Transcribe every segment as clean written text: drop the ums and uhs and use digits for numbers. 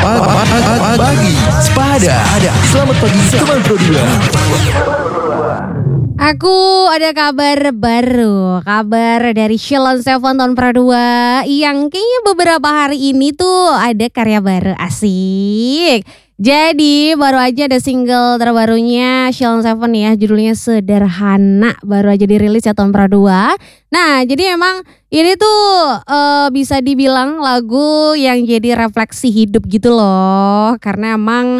Pagi Sepada. Selamat pagi teman Pro 2. Aku ada kabar baru, kabar dari Sheila on 7 tahun Pro 2 yang kayaknya beberapa hari ini tuh ada karya baru, asik. Jadi baru aja ada single terbarunya Sheila on 7 ya, judulnya Sederhana, baru aja dirilis ya tahun Pro 2. Nah jadi emang ini tuh bisa dibilang lagu yang jadi refleksi hidup gitu loh. Karena emang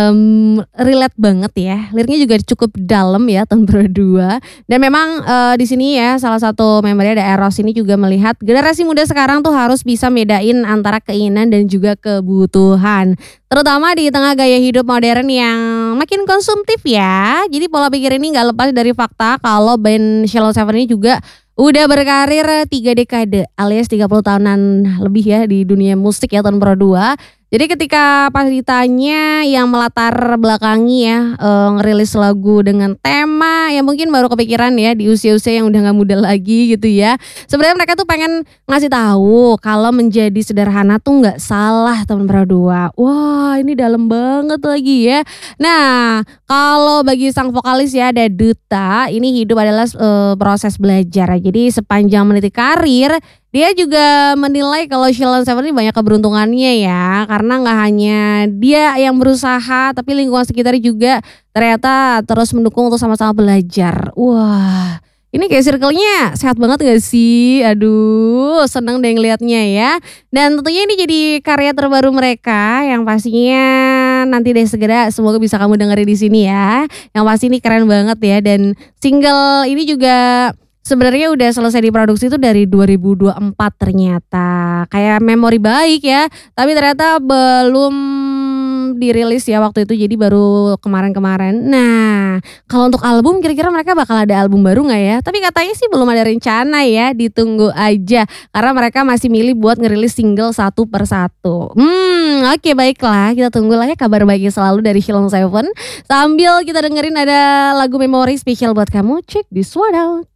relate banget ya. Liriknya juga cukup dalam ya tahun Pro 2. Dan memang di sini ya salah satu membernya ada Eros ini juga melihat generasi muda sekarang tuh harus bisa bedain antara keinginan dan juga kebutuhan. Terutama di tengah gaya hidup modern yang makin konsumtif ya. Jadi pola pikir ini gak lepas dari fakta kalau band Sheila on 7 ini juga udah berkarir 3 dekade alias 30 tahunan lebih ya di dunia musik ya tahun Pro 2. Jadi ketika pas ditanya yang melatar belakangi ya ngerilis lagu dengan tema yang mungkin baru kepikiran ya di usia-usia yang udah gak muda lagi gitu ya. Sebenarnya mereka tuh pengen ngasih tahu kalau menjadi sederhana tuh gak salah tahun Pro 2. Wah ini dalam banget lagi ya. Nah kalau bagi sang vokalis ya ada Duta, ini hidup adalah proses belajar. Jadi sepanjang meniti karir dia juga menilai kalau Sheila on 7 ini banyak keberuntungannya ya. Karena gak hanya dia yang berusaha tapi lingkungan sekitar juga ternyata terus mendukung untuk sama-sama belajar. Wah ini kayak circle-nya sehat banget gak sih? Aduh seneng deh ngeliatnya ya. Dan tentunya ini jadi karya terbaru mereka yang pastinya nanti deh segera semoga bisa kamu dengerin di sini ya. Yang pasti ini keren banget ya. Dan single ini juga sebenarnya udah selesai diproduksi itu dari 2024 ternyata. Kayak memori baik ya. Tapi ternyata belum dirilis ya waktu itu, jadi baru kemarin-kemarin. Nah kalau untuk album kira-kira mereka bakal ada album baru gak ya? Tapi katanya sih belum ada rencana ya, ditunggu aja. Karena mereka masih milih buat ngerilis single satu per satu. Oke, baiklah kita tunggulah ya kabar baiknya selalu dari Sheila on 7. Sambil kita dengerin ada lagu memori spesial buat kamu, check this one out.